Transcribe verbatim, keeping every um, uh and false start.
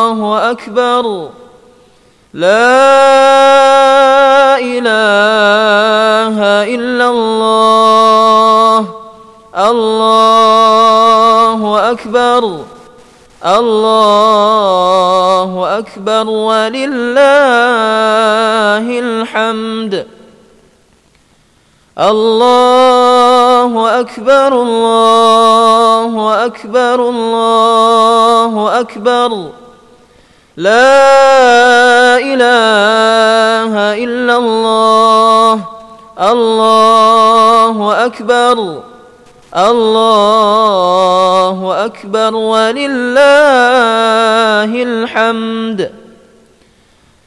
الله أكبر لا إله إلا الله الله أكبر الله أكبر ولله الحمد الله أكبر الله أكبر الله أكبر لا إله إلا الله الله أكبر الله أكبر ولله الحمد.